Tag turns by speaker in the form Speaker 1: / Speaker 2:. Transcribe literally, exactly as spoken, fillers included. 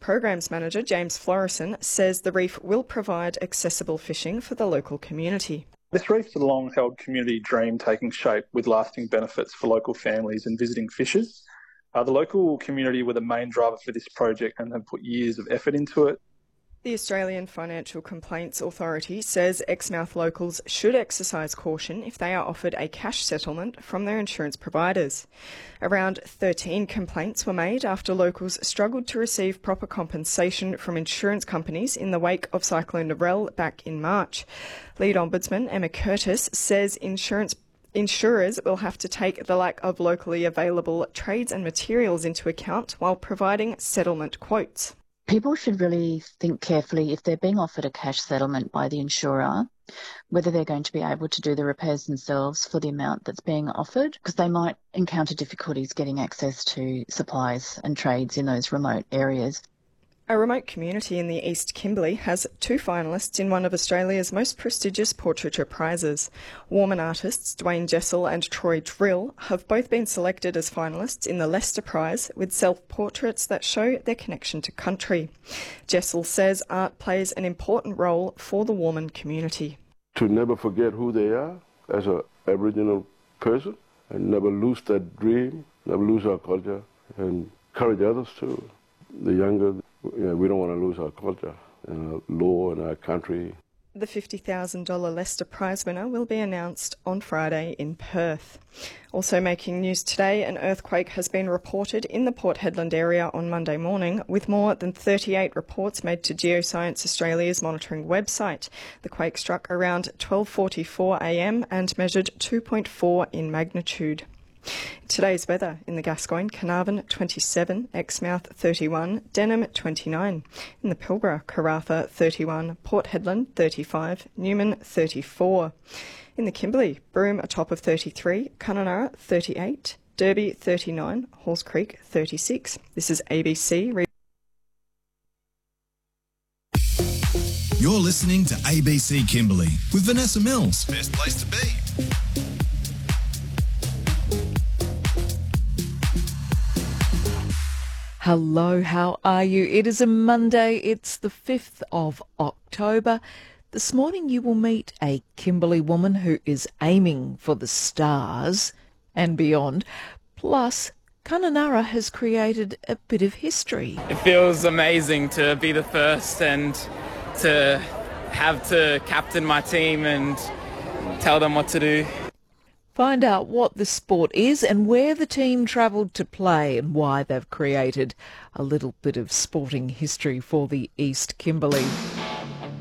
Speaker 1: Programs Manager James Florison says the reef will provide accessible fishing for the local community.
Speaker 2: This reef is a long-held community dream taking shape with lasting benefits for local families and visiting fishers. Uh, the local community were the main driver for this project and have put years of effort into it.
Speaker 1: The Australian Financial Complaints Authority says Exmouth locals should exercise caution if they are offered a cash settlement from their insurance providers. Around thirteen complaints were made after locals struggled to receive proper compensation from insurance companies in the wake of Cyclone Narelle back in March. Lead Ombudsman Emma Curtis says insurance Insurers will have to take the lack of locally available trades and materials into account while providing settlement quotes.
Speaker 3: People should really think carefully if they're being offered a cash settlement by the insurer, whether they're going to be able to do the repairs themselves for the amount that's being offered, because they might encounter difficulties getting access to supplies and trades in those remote areas.
Speaker 1: A remote community in the East Kimberley has two finalists in one of Australia's most prestigious portraiture prizes. Warman artists Dwayne Jessel and Troy Drill have both been selected as finalists in the Lester Prize with self-portraits that show their connection to country. Jessel says art plays an important role for the Warman community.
Speaker 4: To never forget who they are as an Aboriginal person and never lose that dream, never lose our culture, and encourage others too. The younger, you know, we don't want to lose our culture and our law and our country.
Speaker 1: The fifty thousand dollars Lester Prize winner will be announced on Friday in Perth. Also making news today, an earthquake has been reported in the Port Hedland area on Monday morning, with more than thirty-eight reports made to Geoscience Australia's monitoring website. The quake struck around twelve forty-four a m and measured two point four in magnitude. Today's weather in the Gascoyne: Carnarvon twenty-seven, Exmouth thirty-one, Denham twenty-nine. In the Pilbara: Karratha thirty-one, Port Hedland thirty-five, Newman thirty-four. In the Kimberley: Broome a top of thirty-three, Kununurra thirty-eight, Derby thirty-nine, Halls Creek thirty-six. This is A B C.
Speaker 5: You're listening to A B C Kimberley with Vanessa Mills. Best place to be.
Speaker 6: Hello, how are you? It is a Monday, it's the fifth of October. This morning you will meet a Kimberley woman who is aiming for the stars and beyond. Plus, Kununurra has created a bit of history.
Speaker 7: It feels amazing to be the first and to have to captain my team and tell them what to do.
Speaker 6: Find out what the sport is and where the team travelled to play and why they've created a little bit of sporting history for the East Kimberley.